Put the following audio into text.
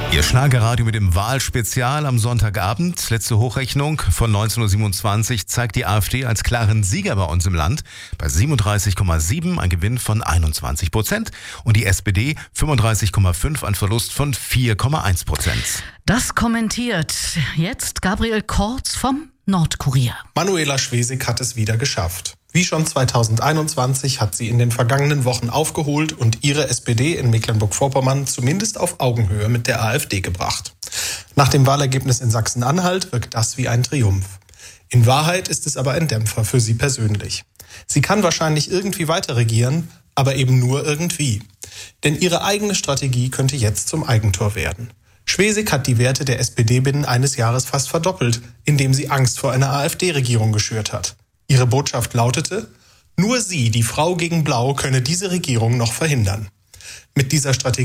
Ihr Schlagerradio mit dem Wahlspezial am Sonntagabend. Letzte Hochrechnung von 19.27 Uhr zeigt die AfD als klaren Sieger bei uns im Land. Bei 37,7 ein Gewinn von 21% und die SPD 35,5 ein Verlust von 4,1%. Das kommentiert jetzt Gabriel Kortz vom Nordkurier. Manuela Schwesig hat es wieder geschafft. Wie schon 2021 hat sie in den vergangenen Wochen aufgeholt und ihre SPD in Mecklenburg-Vorpommern zumindest auf Augenhöhe mit der AfD gebracht. Nach dem Wahlergebnis in Sachsen-Anhalt wirkt das wie ein Triumph. In Wahrheit ist es aber ein Dämpfer für sie persönlich. Sie kann wahrscheinlich irgendwie weiter regieren, aber eben nur irgendwie. Denn ihre eigene Strategie könnte jetzt zum Eigentor werden. Schwesig hat die Werte der SPD binnen eines Jahres fast verdoppelt, indem sie Angst vor einer AfD-Regierung geschürt hat. Ihre Botschaft lautete: Nur sie, die Frau gegen Blau, könne diese Regierung noch verhindern. Mit dieser Strategie